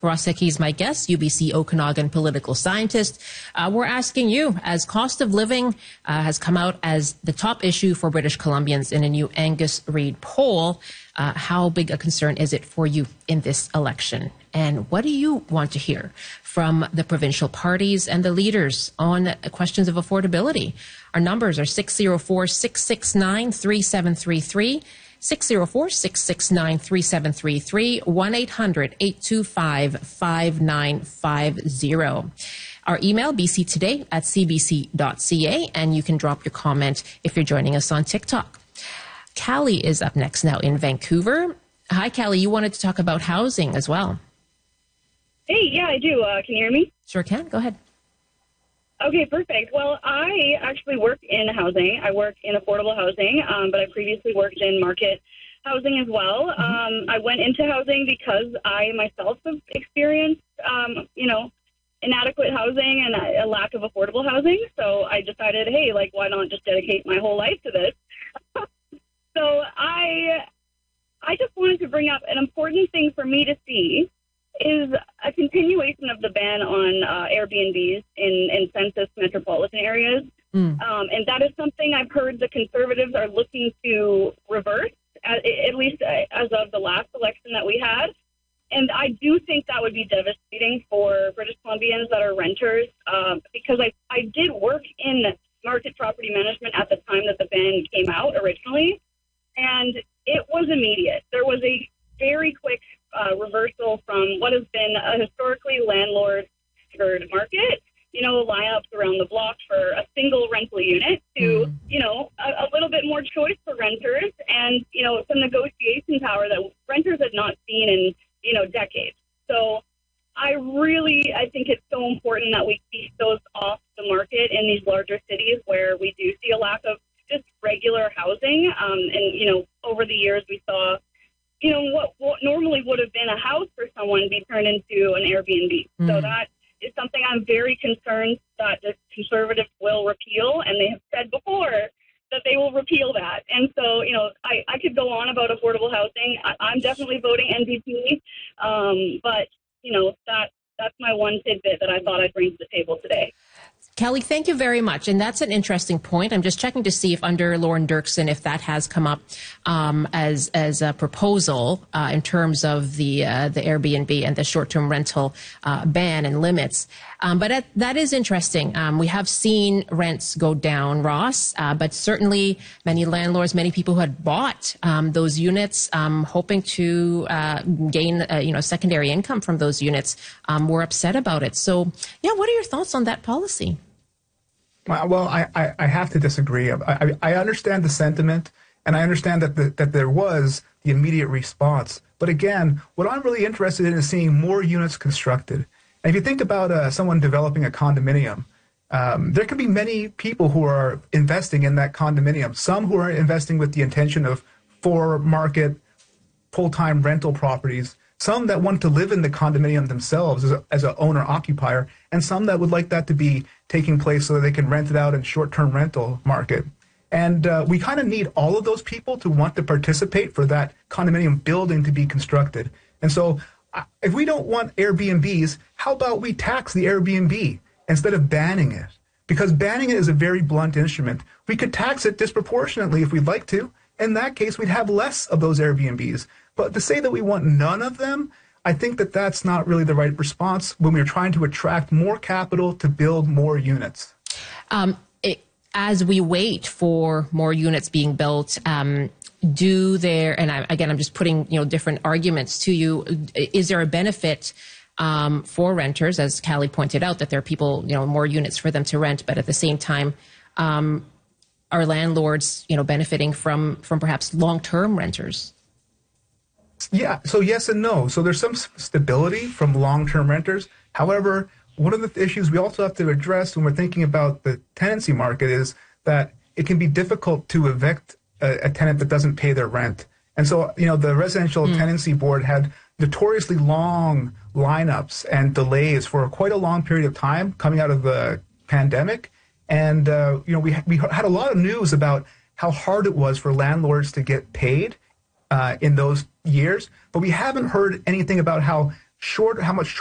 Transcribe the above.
Ross Hickey is my guest, UBC Okanagan political scientist. We're asking you, as cost of living has come out as the top issue for British Columbians in a new Angus Reid poll, how big a concern is it for you in this election? And what do you want to hear from the provincial parties and the leaders on questions of affordability? Our numbers are 604-669-3733. 604-669-3733, 1-800-825-5950. Our email, bctoday@cbc.ca, and you can drop your comment if you're joining us on TikTok. Callie is up next now in Vancouver. Hi, Callie. You wanted to talk about housing as well. Hey, yeah, I do. Can you hear me? Sure can. Go ahead. Okay, perfect. Well, I actually work in housing. I work in affordable housing, but I previously worked in market housing as well. I went into housing because I myself have experienced, inadequate housing and a lack of affordable housing. So I decided, hey, why not just dedicate my whole life to this? So I just wanted to bring up an important thing for me to see is a continuation of the ban on Airbnbs in census metropolitan areas. And that is something I've heard the Conservatives are looking to reverse, at least as of the last election that we had. And I do think that would be devastating for British Columbians that are renters, because I did work in market property management at the time that the ban came out originally, and it was immediate. There was a very quick reversal from what has been a historically landlord-favored market, lineups around the block for a single rental unit to, a little bit more choice for renters and, some negotiation power that renters had not seen in, decades. So I think it's so important that we keep those off the market in these larger cities where we do see a lack of just regular housing. And, over the years we saw what normally would have been a house for someone be turned into an Airbnb. So that is something I'm very concerned that the Conservatives will repeal, and they have said before that they will repeal that. And so, I could go on about affordable housing. I'm definitely voting NDP, but, that's my one tidbit that I thought I'd bring to the table today. Kelly, thank you very much. And that's an interesting point. I'm just checking to see if under Lauren Dirksen, if that has come up as a proposal in terms of the Airbnb and the short-term rental ban and limits. But that is interesting. We have seen rents go down, Ross, but certainly many landlords, many people who had bought those units hoping to gain secondary income from those units were upset about it. So, yeah, what are your thoughts on that policy? Well, I have to disagree. I understand the sentiment, and I understand that there was the immediate response. But again, what I'm really interested in is seeing more units constructed. And if you think about someone developing a condominium, there could be many people who are investing in that condominium. Some who are investing with the intention of for-market, full-time rental properties. Some that want to live in the condominium themselves as an owner-occupier, and some that would like that to be taking place so that they can rent it out in short-term rental market. And we kind of need all of those people to want to participate for that condominium building to be constructed. And so if we don't want Airbnbs, how about we tax the Airbnb instead of banning it? Because banning it is a very blunt instrument. We could tax it disproportionately if we'd like to. In that case, we'd have less of those Airbnbs. But to say that we want none of them, I think that that's not really the right response when we're trying to attract more capital to build more units. As we wait for more units being built, I'm just putting, different arguments to you. Is there a benefit for renters, as Callie pointed out, that there are people, more units for them to rent, but at the same time, are landlords, benefiting from perhaps long-term renters? Yeah, so yes and no. So there's some stability from long-term renters. However, one of the issues we also have to address when we're thinking about the tenancy market is that it can be difficult to evict a tenant that doesn't pay their rent. And so, the Residential Tenancy Board had notoriously long lineups and delays for quite a long period of time coming out of the pandemic. And, we had a lot of news about how hard it was for landlords to get paid in those years, but we haven't heard anything about how how much